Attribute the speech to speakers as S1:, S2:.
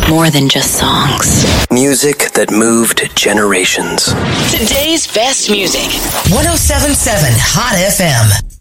S1: More than just songs.
S2: Music that moved generations.
S3: Today's best music.
S4: 107.7 Hot FM.